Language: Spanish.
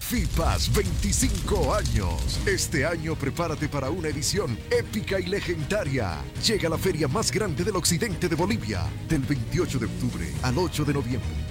FIPAS 25 años. Este año prepárate para una edición épica y legendaria. Llega la feria más grande del occidente de Bolivia, del 28 de octubre al 8 de noviembre.